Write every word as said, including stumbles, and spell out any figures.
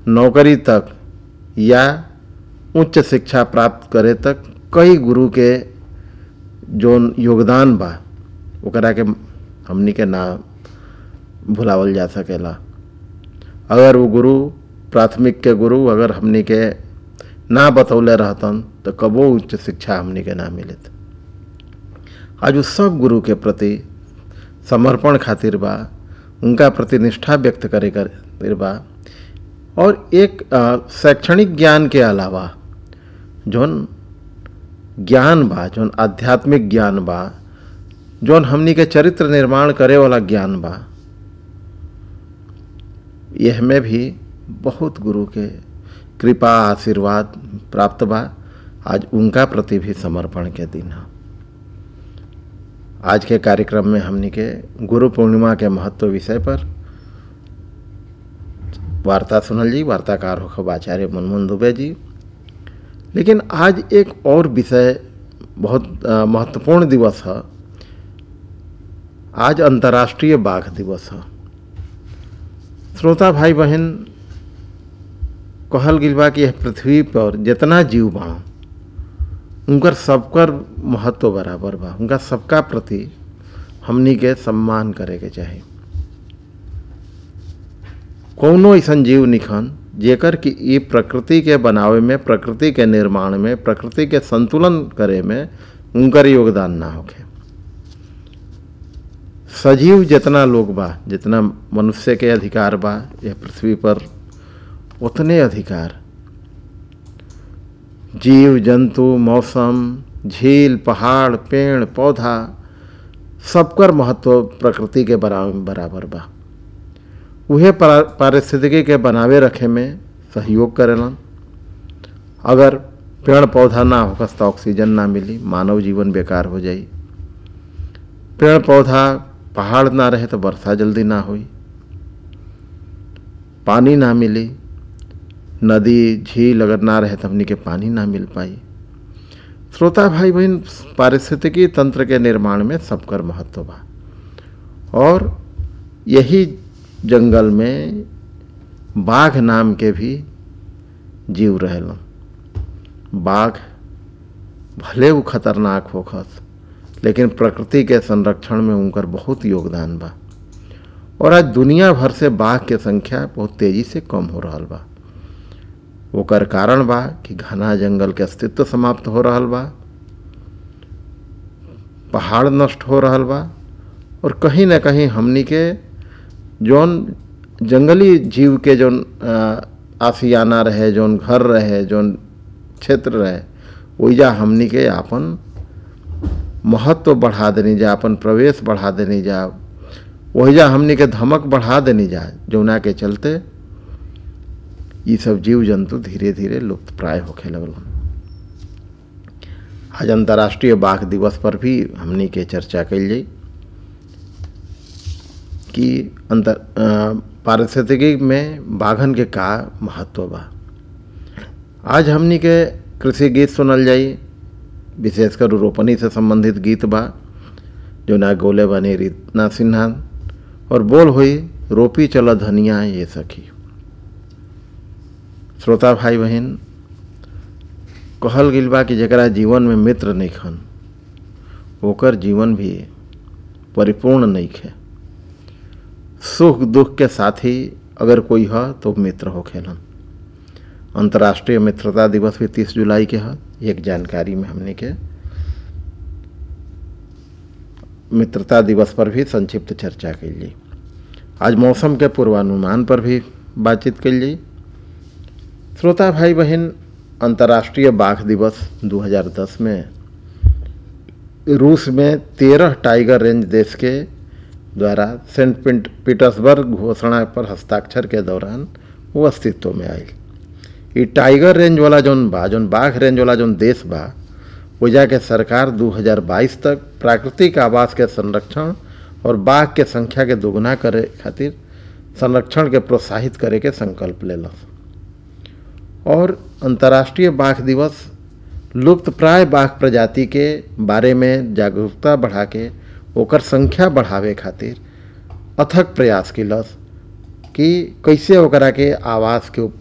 नौकरी तक या उच्च शिक्षा प्राप्त करे तक कई गुरु के जोन योगदान बा ओकरा के हमनी के ना भुलावल जा सकेला। अगर वो गुरु प्राथमिक के गुरु अगर हमनी के ना बतौले रहतन तो कबो उच्च शिक्षा हमनी के ना मिलत। आज उस सब गुरु के प्रति समर्पण खातिर बा, उनका प्रति निष्ठा व्यक्त करे खातिर बा। और एक शैक्षणिक ज्ञान के अलावा जौन ज्ञान बा, जौन आध्यात्मिक ज्ञान बा, जौन हमनी के चरित्र निर्माण करे वाला ज्ञान बा, यह में भी बहुत गुरु के कृपा आशीर्वाद प्राप्त बा। आज उनका प्रति भी समर्पण के दिन है। आज के कार्यक्रम में हमनी के गुरु पूर्णिमा के महत्व विषय पर वार्ता सुनल जी। वार्ताकार होखब आचार्य मनमोहन दुबे जी। लेकिन आज एक और विषय बहुत महत्वपूर्ण दिवस है। आज अंतर्राष्ट्रीय बाघ दिवस है। श्रोता भाई बहन, कहल गिल बा कि यह पृथ्वी पर जितना जीव बा उनकर सबकर महत्व बराबर बा। उनका सबका प्रति हमनी के सम्मान करे के चाही। कौनो ऐसन जीव निखन जेकर कि ये प्रकृति के बनावे में, प्रकृति के निर्माण में, प्रकृति के संतुलन करे में उनकर योगदान ना होखे। सजीव जितना लोग बा, जितना मनुष्य के अधिकार बा यह पृथ्वी पर, उतने अधिकार जीव जंतु, मौसम, झील, पहाड़, पेड़ पौधा सबकर महत्व प्रकृति के बराबर बा। उहे पारिस्थितिकी के बनावे रखे में सहयोग करेलन। अगर पेड़ पौधा ना होकस तो ऑक्सीजन ना मिली, मानव जीवन बेकार हो जाई। पेड़ पौधा पहाड़ ना रहे तो वर्षा जल्दी ना हुई, पानी ना मिली, नदी झील अगर ना रहे तो हमनी के पानी ना मिल पाई। श्रोता भाई बहन, पारिस्थितिकी तंत्र के निर्माण में सबकर महत्व बा। और यही जंगल में बाघ नाम के भी जीव रहेलन। बाघ भले वो खतरनाक होखस, लेकिन प्रकृति के संरक्षण में उनकर बहुत योगदान बा। और आज दुनिया भर से बाघ के संख्या बहुत तेजी से कम हो रहा बा। ओकर कारण बा कि घना जंगल के अस्तित्व समाप्त हो रहा बा, पहाड़ नष्ट हो रहा बा, और कहीं ना कहीं हमनी के जौन जंगली जीव के जौन आशियाना रहे, जौन घर रहे, जौन क्षेत्र रहे, ओइजा हमनी के आपन महत्व बढ़ा देनी जा, अपन प्रवेश बढ़ा देनी जा, ओहिजा हमनी के धमक बढ़ा देनी जा, जौना के चलते ये सब जीव जंतु धीरे धीरे लुप्त प्राय होखे लगल। आज अंतर्राष्ट्रीय बाघ दिवस पर भी हमनी के चर्चा कइल जाई कि अंतर पारिस्थितिकी में बाघन के का महत्व बा। आज हमनी के कृषि गीत सुनल जाई, विशेषकर रोपनी से संबंधित गीत बा जो ना गोले बने रीतना सिन्हा, और बोल हुई रोपी चल धनिया ये सखी। श्रोता भाई बहन, कहल गिल बा कि जकरा जीवन में मित्र नहीं खन ओकर जीवन भी परिपूर्ण नहीं है। सुख दुख के साथी अगर कोई है तो मित्र हो खेलन। अंतर्राष्ट्रीय मित्रता दिवस भी तीस जुलाई के है। एक जानकारी में हमने के मित्रता दिवस पर भी संक्षिप्त चर्चा कइली। आज मौसम के पूर्वानुमान पर भी बातचीत कइली। श्रोता भाई बहन, अंतर्राष्ट्रीय बाघ दिवस दो हज़ार दस में रूस में तेरह टाइगर रेंज देश के द्वारा सेंट पीटर्सबर्ग घोषणा पर हस्ताक्षर के दौरान वो अस्तित्व में आई। ये टाइगर रेंज वाला जौन बा, जौन बाघ रेंज वाला जौन देश बा, वो जाके सरकार दो हज़ार बाईस तक प्राकृतिक आवास के संरक्षण और बाघ के संख्या के दोगुना करे खातिर संरक्षण के प्रोत्साहित करे के संकल्प लेलस। और अंतर्राष्ट्रीय बाघ दिवस लुप्त प्राय बाघ प्रजाति के बारे में जागरूकता बढ़ा के ओकर संख्या बढ़ावे खातिर अथक प्रयास किलस कि कैसे ओकरा के आवास के